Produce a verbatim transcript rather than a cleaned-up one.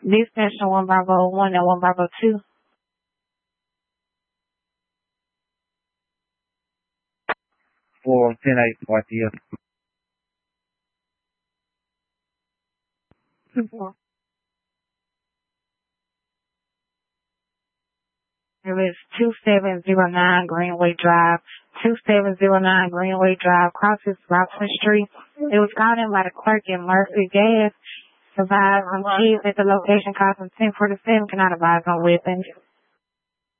Dispatch to one Bravo one and one Bravo two. For ten eight Garcia. Two four. It was two seven zero nine Greenway Drive. two seven zero nine Greenway Drive crosses Robson Street. It was called in by the clerk in Murphy Gas. Advise on keys at the location costing ten forty-seven. Cannot advise on weapons.